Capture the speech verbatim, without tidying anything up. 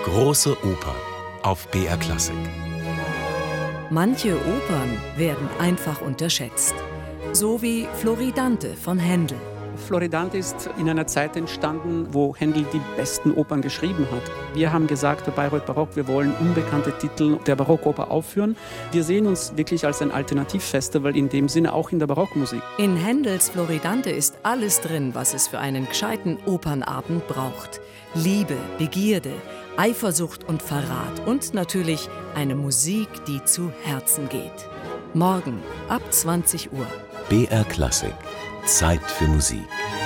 Große Oper auf B R Klassik. Manche Opern werden einfach unterschätzt. So wie Floridante von Händel. Floridante ist in einer Zeit entstanden, wo Händel die besten Opern geschrieben hat. Wir haben gesagt, bei Bayreuth Barock, wir wollen unbekannte Titel der Barockoper aufführen. Wir sehen uns wirklich als ein Alternativfestival, in dem Sinne auch in der Barockmusik. In Händels Floridante ist alles drin, was es für einen gescheiten Opernabend braucht. Liebe, Begierde, Eifersucht und Verrat und natürlich eine Musik, die zu Herzen geht. Morgen ab zwanzig Uhr. B R Klassik. Zeit für Musik.